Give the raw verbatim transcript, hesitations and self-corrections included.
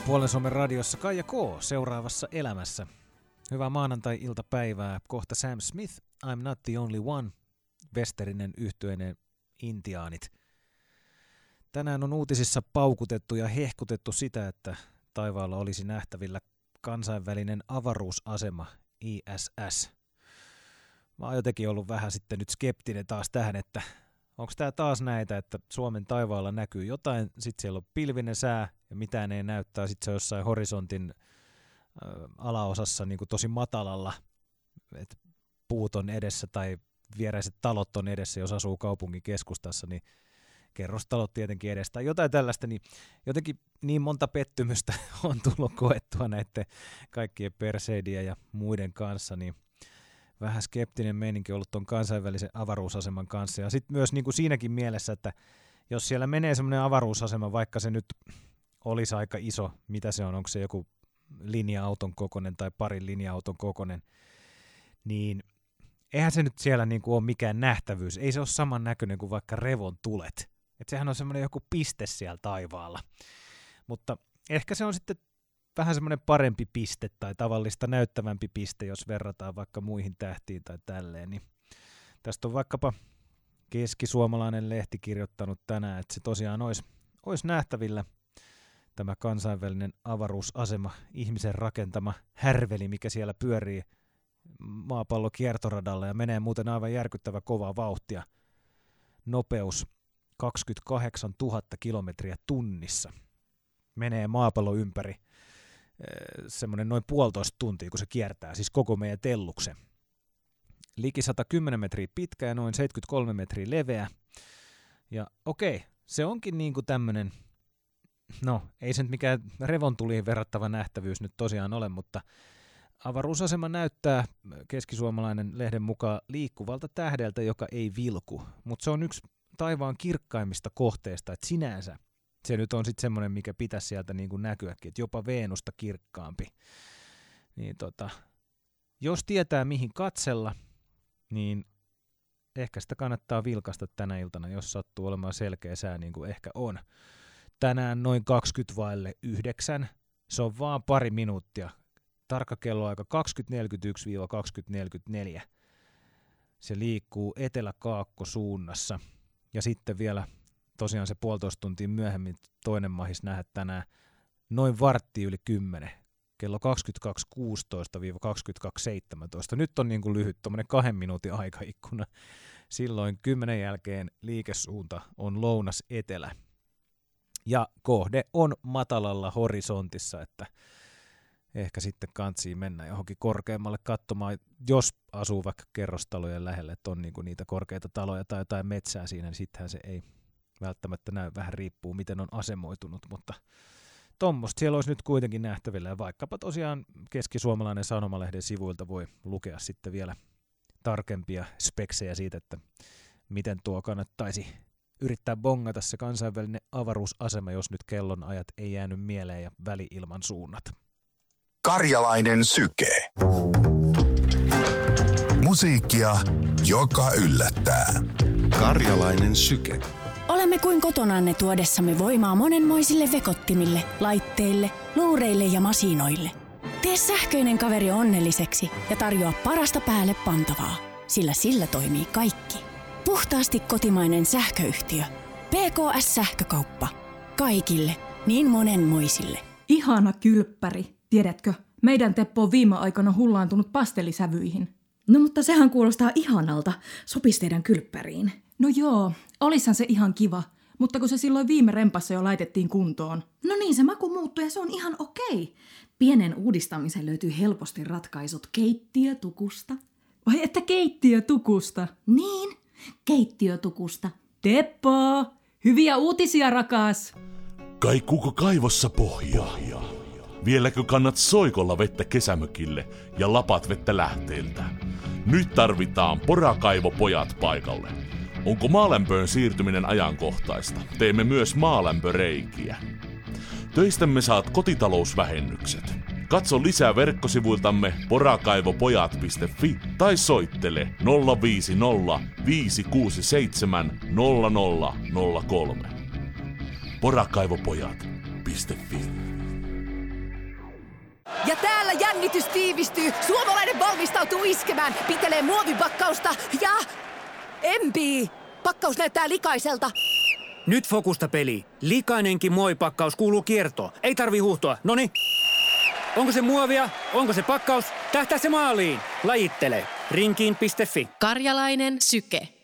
Puolen Suomen radiossa Kaija K. seuraavassa elämässä. Hyvää maanantai-iltapäivää. Kohta Sam Smith, I'm Not the Only One, Westerinen yhtyeinen Intiaanit. Tänään on uutisissa paukutettu ja hehkutettu sitä, että taivaalla olisi nähtävillä kansainvälinen avaruusasema I S S. Mä oon jotenkin ollut vähän sitten nyt skeptinen taas tähän, että onko tää taas näitä, että Suomen taivaalla näkyy jotain, sit siellä on pilvinen sää ja mitään ei näyttää, sit se on jossain horisontin ä, alaosassa niin kuin tosi matalalla, että puut on edessä tai viereiset talot on edessä, jos asuu kaupungin keskustassa, niin kerrostalot tietenkin edestä tai jotain tällaista, niin jotenkin niin monta pettymystä on tullut koettua näiden kaikkien Perseidien ja muiden kanssa, niin vähän skeptinen meininki ollut tuon kansainvälisen avaruusaseman kanssa. Ja sitten myös niin kuin siinäkin mielessä, että jos siellä menee semmoinen avaruusasema, vaikka se nyt olisi aika iso, mitä se on, onko se joku linja-auton kokoinen tai parin linja-auton kokoinen, niin eihän se nyt siellä niin kuin ole mikään nähtävyys. Ei se ole saman näköinen kuin vaikka revon tulet. Et sehän on semmoinen joku piste siellä taivaalla. Mutta ehkä se on sitten vähän semmoinen parempi piste tai tavallista näyttävämpi piste, jos verrataan vaikka muihin tähtiin tai tälleen. Niin tästä on vaikkapa Keskisuomalainen lehti kirjoittanut tänään, että se tosiaan olisi, olisi nähtävillä tämä kansainvälinen avaruusasema, ihmisen rakentama härveli, mikä siellä pyörii maapallon kiertoradalla ja menee muuten aivan järkyttävä kovaa vauhtia. Nopeus kaksikymmentäkahdeksantuhatta kilometriä tunnissa. Menee maapallon ympäri semmoinen noin puolitoista tuntia, kun se kiertää, siis koko meidän telluksen. Liki sata kymmenen metriä pitkä ja noin seitsemänkymmentäkolme metriä leveä. Ja okei, se onkin niinku tämmöinen, no ei se nyt mikään revontuliin verrattava nähtävyys nyt tosiaan ole, mutta avaruusasema näyttää Keskisuomalainen lehden mukaan liikkuvalta tähdeltä, joka ei vilku, mutta se on yksi taivaan kirkkaimmista kohteista, että sinänsä se nyt on sitten semmoinen, mikä pitäisi sieltä niin kuin näkyäkin, että jopa Veenusta kirkkaampi. Niin tota, jos tietää mihin katsella, niin ehkä sitä kannattaa vilkaista tänä iltana, jos sattuu olemaan selkeä sää niin kuin ehkä on. Tänään noin kaksikymmentä vaille yhdeksän, se on vaan pari minuuttia. Tarkka kelloaika kaksikymmentä neljäkymmentäyksi kaksikymmentä neljäkymmentäneljä. Se liikkuu etelä-kaakkosuunnassa ja sitten vielä tosiaan se puolitoista tuntia myöhemmin toinen mahis nähdä tänään noin vartti yli kymmenen, kello kaksikymmentäkaksi kuusitoista kaksikymmentäkaksi seitsemäntoista. Nyt on niin kuin lyhyt tuommoinen kahden minuutin aikaikkuna. Silloin kymmenen jälkeen liikesuunta on lounas-etelä. Ja kohde on matalalla horisontissa, että ehkä sitten kantsii mennä johonkin korkeammalle katsomaan, jos asuu vaikka kerrostalojen lähelle, että on niin kuin niitä korkeita taloja tai jotain metsää siinä, niin sittenhän se ei välttämättä näy, vähän riippuu miten on asemoitunut, mutta tuommoista siellä olisi nyt kuitenkin nähtävillä ja vaikkapa tosiaan Keskisuomalainen Sanomalehden sivuilta voi lukea sitten vielä tarkempia speksejä siitä, että miten tuo kannattaisi yrittää bongata se kansainvälinen avaruusasema, jos nyt kellonajat ei jäänyt mieleen ja väli-ilman suunnat. Karjalainen syke. Musiikkia, joka yllättää. Karjalainen syke. Olemme kuin kotonanne tuodessamme voimaa monenmoisille vekottimille, laitteille, luureille ja masinoille. Tee sähköinen kaveri onnelliseksi ja tarjoa parasta päälle pantavaa, sillä sillä toimii kaikki. Puhtaasti kotimainen sähköyhtiö. P K S-sähkökauppa. Kaikille, niin monenmoisille. Ihana kylppäri. Tiedätkö, meidän Teppo on viime aikana hullaantunut pastelisävyihin. No mutta sehän kuulostaa ihanalta. Sopisi teidän kylppäriin. No joo, olishan se ihan kiva, mutta kun se silloin viime rempassa jo laitettiin kuntoon. No niin, se maku muuttui ja se on ihan okei. Pienen uudistamiseen löytyy helposti ratkaisut keittiötukusta. Vai että keittiötukusta? Niin, keittiötukusta. Teppo, hyviä uutisia rakas! Kaikuuko kaivossa pohjaa? Vieläkö kannat soikolla vettä kesämökille ja lapat vettä lähteiltä? Nyt tarvitaan porakaivopojat paikalle. Onko maalämpöön siirtyminen ajankohtaista? Teemme myös maalämpöreikiä. Töistämme saat kotitalousvähennykset. Katso lisää verkkosivuiltamme porakaivopojat piste fi tai soittele nolla viisi nolla viisi kuusi seitsemän nolla nolla nolla kolme. porakaivopojat piste fi. Ja täällä jännitys tiivistyy. Suomalainen valmistautuu iskemään. Pitelee muovipakkausta ja... empii. Pakkaus näyttää likaiselta. Nyt fokusta peli. Likainenkin muovipakkaus kuuluu kiertoon. Ei tarvi huuhtoa. Noni. Onko se muovia? Onko se pakkaus? Tähtää se maaliin. Lajittele. Rinkiin piste fi. Karjalainen syke.